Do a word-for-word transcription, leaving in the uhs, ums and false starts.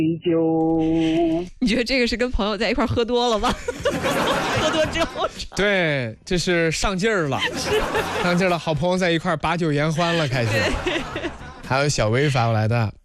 酒。 你觉得这个是跟朋友在一块喝多了吗？喝多之后唱。 对，这是上劲儿了，上劲儿了，好朋友在一块把酒言欢了，开始。还有小薇发过来的，